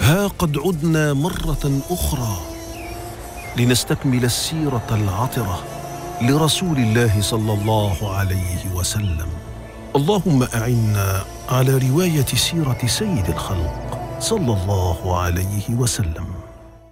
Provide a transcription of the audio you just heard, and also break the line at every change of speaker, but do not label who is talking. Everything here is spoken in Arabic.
ها قد عدنا مرة أخرى لنستكمل السيرة العطرة لرسول الله صلى الله عليه وسلم. اللهم أعنا على رواية سيرة سيد الخلق صلى الله عليه وسلم.